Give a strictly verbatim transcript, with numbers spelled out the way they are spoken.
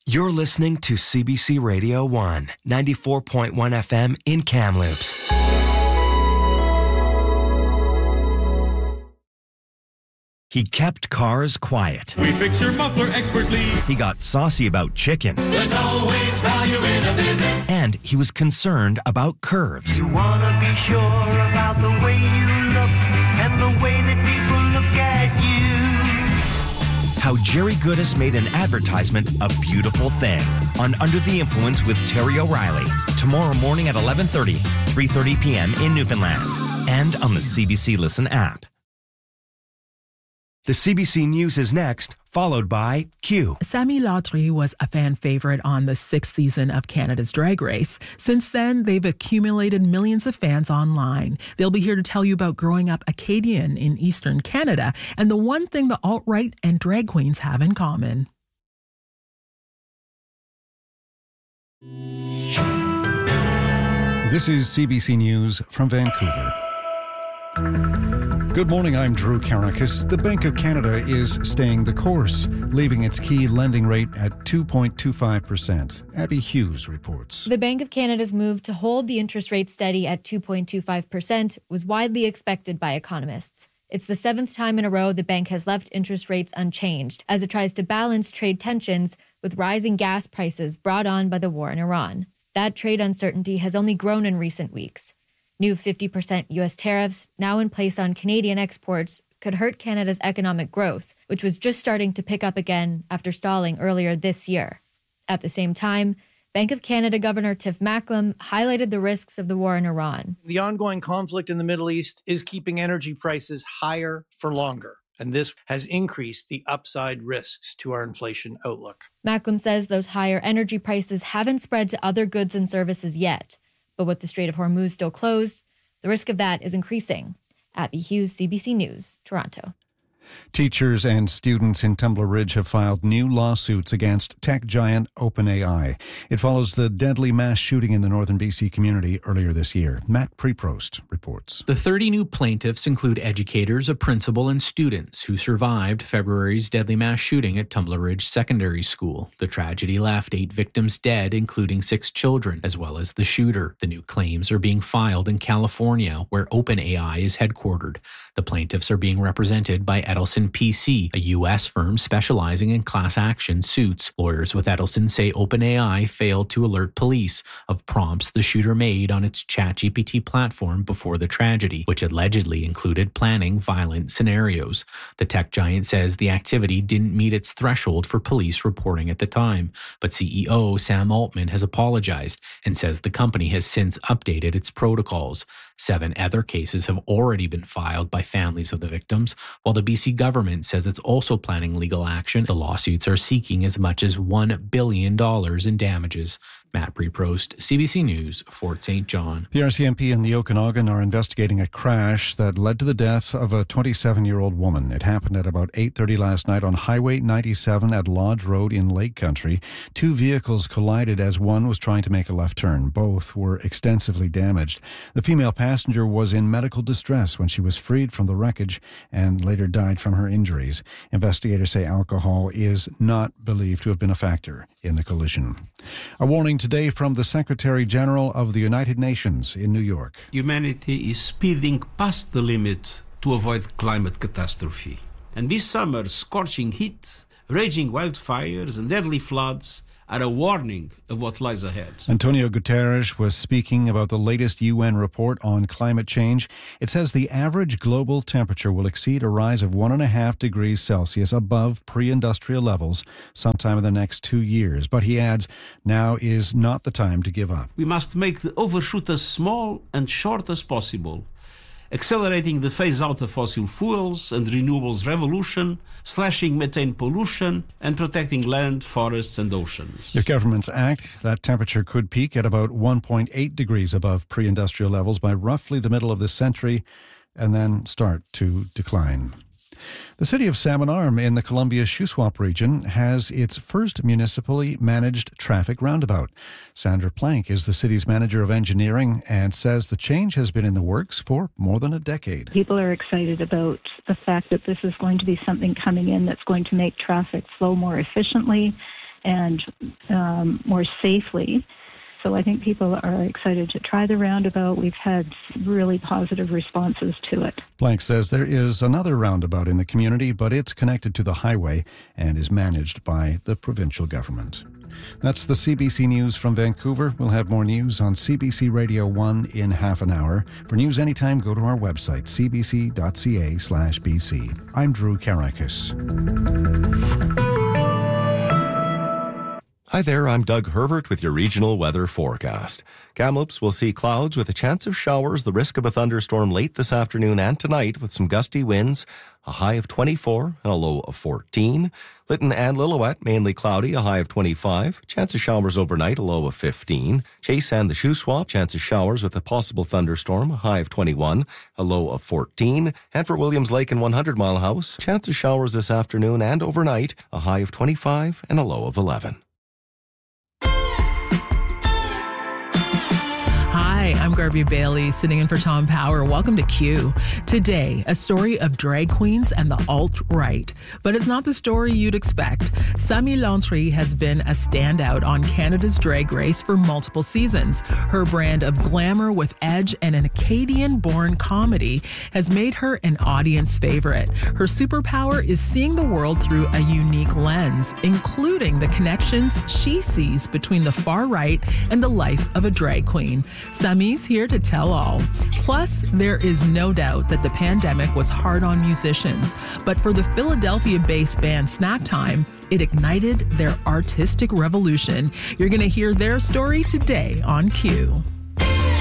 You're listening to C B C Radio one, ninety-four point one F M in Kamloops. He kept cars quiet. We fix your muffler expertly. He got saucy about chicken. There's always value in a visit. And he was concerned about curves. You want to be sure about the way you look and the way that people look at you. How Jerry Goodis made an advertisement a beautiful thing on Under the Influence with Terry O'Reilly. Tomorrow morning at eleven thirty, three thirty p.m. in Newfoundland. And on the C B C Listen app. The C B C News is next, followed by Q. Sami Lautry was a fan favorite on the sixth season of Canada's Drag Race. Since then, they've accumulated millions of fans online. They'll be here to tell you about growing up Acadian in Eastern Canada and the one thing the alt-right and drag queens have in common. This is C B C News from Vancouver. Good morning, I'm Drew Karakis. The Bank of Canada is staying the course, leaving its key lending rate at two point two five percent. Abby Hughes reports. The Bank of Canada's move to hold the interest rate steady at two point two five percent was widely expected by economists. It's the seventh time in a row the bank has left interest rates unchanged as it tries to balance trade tensions with rising gas prices brought on by the war in Iran. That trade uncertainty has only grown in recent weeks. New fifty percent U S tariffs, now in place on Canadian exports, could hurt Canada's economic growth, which was just starting to pick up again after stalling earlier this year. At the same time, Bank of Canada Governor Tiff Macklem highlighted the risks of the war in Iran. The ongoing conflict in the Middle East is keeping energy prices higher for longer, and this has increased the upside risks to our inflation outlook. Macklem says those higher energy prices haven't spread to other goods and services yet. But with the Strait of Hormuz still closed, the risk of that is increasing. Abby Hughes, C B C News, Toronto. Teachers and students in Tumbler Ridge have filed new lawsuits against tech giant OpenAI. It follows the deadly mass shooting in the northern B C community earlier this year. Matt Preprost reports. The thirty new plaintiffs include educators, a principal, and students who survived February's deadly mass shooting at Tumbler Ridge Secondary School. The tragedy left eight victims dead, including six children, as well as the shooter. The new claims are being filed in California, where OpenAI is headquartered. The plaintiffs are being represented by Edelson P C, a U S firm specializing in class action suits. Lawyers with Edelson say OpenAI failed to alert police of prompts the shooter made on its ChatGPT platform before the tragedy, which allegedly included planning violent scenarios. The tech giant says the activity didn't meet its threshold for police reporting at the time, but C E O Sam Altman has apologized and says the company has since updated its protocols. Seven other cases have already been filed by families of the victims, while the B C government says it's also planning legal action. The lawsuits are seeking as much as one billion dollars in damages. Matt Preprost, C B C News, Fort Saint John. The R C M P and the Okanagan are investigating a crash that led to the death of a twenty-seven-year-old woman. It happened at about eight thirty last night on Highway ninety-seven at Lodge Road in Lake Country. Two vehicles collided as one was trying to make a left turn. Both were extensively damaged. The female passenger was in medical distress when she was freed from the wreckage and later died from her injuries. Investigators say alcohol is not believed to have been a factor in the collision. A warning today from the Secretary General of the United Nations in New York. Humanity is speeding past the limit to avoid climate catastrophe. And this summer's scorching heat, raging wildfires and deadly floods are a warning of what lies ahead. Antonio Guterres was speaking about the latest U N report on climate change. It says the average global temperature will exceed a rise of one and a half degrees Celsius above pre-industrial levels sometime in the next two years. But he adds, now is not the time to give up. We must make the overshoot as small and short as possible, accelerating the phase-out of fossil fuels and renewables revolution, slashing methane pollution, and protecting land, forests, and oceans. If governments act, that temperature could peak at about one point eight degrees above pre-industrial levels by roughly the middle of this century, and then start to decline. The city of Salmon Arm in the Columbia Shuswap region has its first municipally managed traffic roundabout. Sandra Plank is the city's manager of engineering and says the change has been in the works for more than a decade. People are excited about the fact that this is going to be something coming in that's going to make traffic flow more efficiently and um, more safely. So I think people are excited to try the roundabout. We've had really positive responses to it. Blank says there is another roundabout in the community, but it's connected to the highway and is managed by the provincial government. That's the C B C News from Vancouver. We'll have more news on C B C Radio one in half an hour. For news anytime, go to our website, c b c dot c a slash b c. I'm Drew Karakis. Hi there, I'm Doug Herbert with your regional weather forecast. Kamloops will see clouds with a chance of showers, the risk of a thunderstorm late this afternoon and tonight with some gusty winds, a high of twenty-four and a low of fourteen. Lytton and Lillooet, mainly cloudy, a high of twenty-five. Chance of showers overnight, a low of fifteen. Chase and the Shuswap, chance of showers with a possible thunderstorm, a high of twenty-one, a low of fourteen. And for Williams Lake and one hundred Mile House, chance of showers this afternoon and overnight, a high of twenty-five and a low of eleven. Hi, I'm Garvey Bailey, sitting in for Tom Power. Welcome to Q. Today, a story of drag queens and the alt-right. But it's not the story you'd expect. Sami Lantry has been a standout on Canada's Drag Race for multiple seasons. Her brand of glamour with edge and an Acadian-born comedy has made her an audience favorite. Her superpower is seeing the world through a unique lens, including the connections she sees between the far right and the life of a drag queen. Sami's here to tell all. Plus, there is no doubt that the pandemic was hard on musicians, but for the Philadelphia-based band Snack Time, it ignited their artistic revolution. You're going to hear their story today on Q.